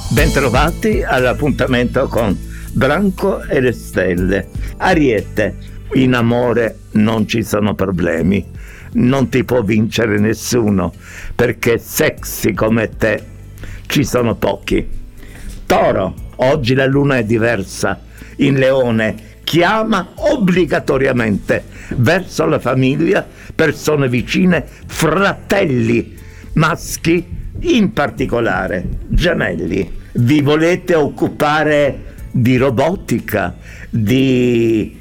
Bentrovati all'appuntamento con Branco e le stelle. Ariete, in amore non ci sono problemi, non ti può vincere nessuno, perché sexy come te ci sono pochi. Toro, oggi la luna è diversa, in Leone chiama obbligatoriamente verso la famiglia, persone vicine, fratelli maschi, in particolare gemelli. Vi volete occupare di robotica, di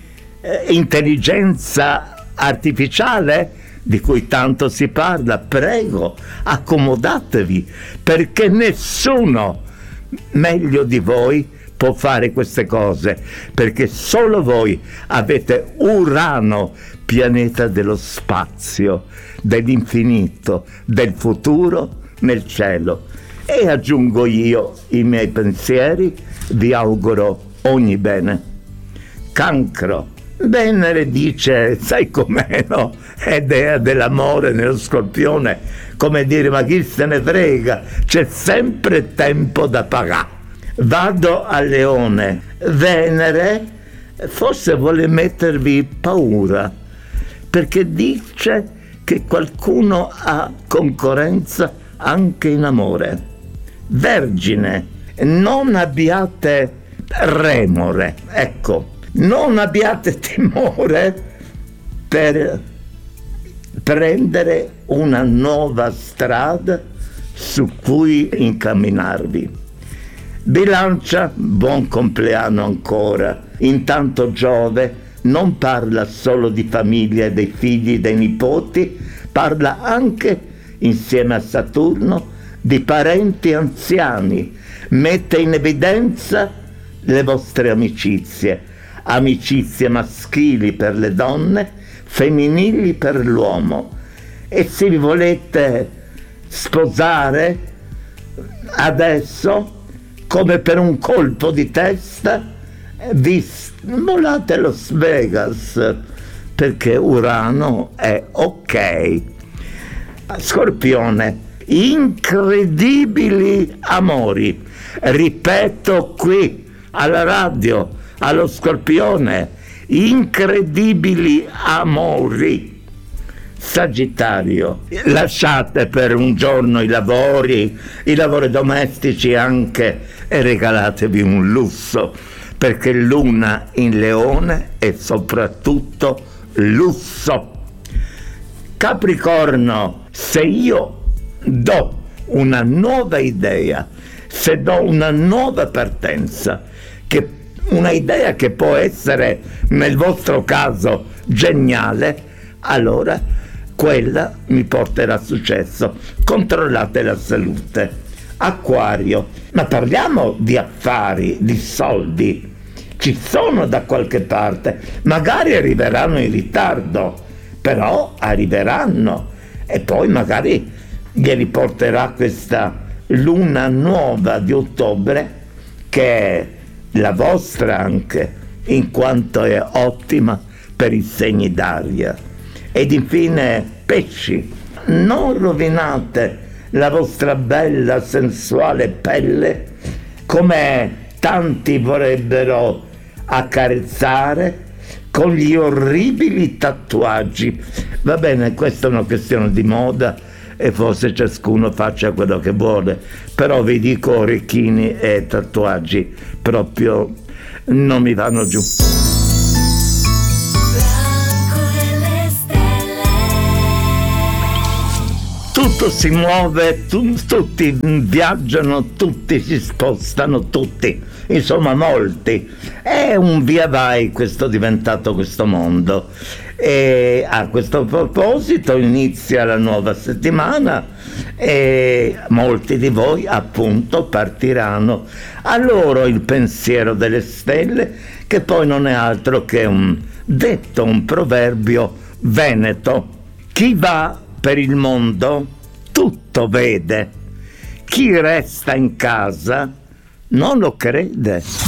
intelligenza artificiale, di cui tanto si parla? Prego, accomodatevi, perché nessuno meglio di voi può fare queste cose, perché solo voi avete Urano, pianeta dello spazio, dell'infinito, del futuro nel cielo. E aggiungo io i miei pensieri, vi auguro ogni bene. Cancro, Venere dice, sai com'è, no? È dea dell'amore nello Scorpione, come dire, ma chi se ne frega, c'è sempre tempo da pagare. Vado al Leone, Venere forse vuole mettervi paura, perché dice che qualcuno ha concorrenza anche in amore. Vergine, non abbiate remore, ecco, non abbiate timore per prendere una nuova strada su cui incamminarvi. Bilancia, buon compleanno ancora. Intanto Giove non parla solo di famiglia, dei figli, dei nipoti, parla anche, insieme a Saturno, di parenti anziani. Mette in evidenza le vostre amicizie maschili per le donne, femminili per l'uomo. E se vi volete sposare adesso, come per un colpo di testa, vi volate Las Vegas, perché Urano è ok. Scorpione, incredibili amori, ripeto qui alla radio, allo Scorpione, incredibili amori. Sagittario, lasciate per un giorno i lavori domestici anche, e regalatevi un lusso, perché Luna in Leone è soprattutto lusso. Capricorno, se io do una nuova idea, se do una nuova partenza, una idea che può essere nel vostro caso geniale, allora quella mi porterà a successo. Controllate la salute. Acquario, ma parliamo di affari, di soldi, ci sono da qualche parte, magari arriveranno in ritardo, però arriveranno, e poi magari glieli porterà questa luna nuova di ottobre, che è la vostra anche, in quanto è ottima per i segni d'aria. Ed infine pesci, non rovinate la vostra bella sensuale pelle come tanti vorrebbero accarezzare con gli orribili tatuaggi. Va bene, questa è una questione di moda e forse ciascuno faccia quello che vuole, però vi dico, orecchini e tatuaggi proprio non mi vanno giù. Tutto si muove, tutti viaggiano, tutti si spostano, tutti, insomma molti. È un via vai questo diventato questo mondo. E a questo proposito inizia la nuova settimana e molti di voi appunto partiranno. A loro il pensiero delle stelle, che poi non è altro che un detto, un proverbio veneto. Chi va per il mondo tutto vede, chi resta in casa non lo crede.